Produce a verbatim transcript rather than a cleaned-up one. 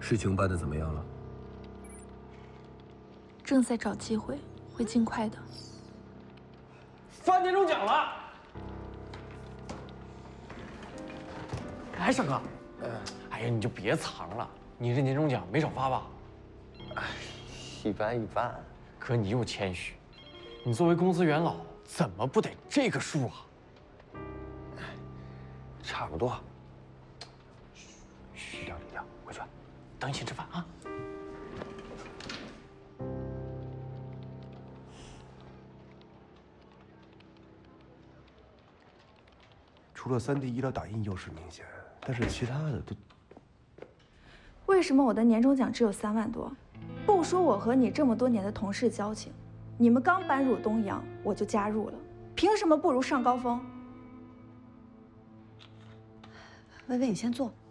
事情办得怎么样了？ 正在找机会，会尽快的。 发年终奖了！哎，沈哥，呃，哎呀，你就别藏了，你这年终奖没少发吧？ 哎，一般一般。 可你又谦虚，你作为公司元老，怎么不得这个数啊？ 差不多。嘘，低调低调，回去， 等你先吃饭啊。 除了三 D 医疗打印优势明显，但是其他的都…… 为什么我的年终奖只有三万多？不说我和你这么多年的同事交情，你们刚搬入东阳我就加入了，凭什么不如上高峰？ 薇薇，你先坐。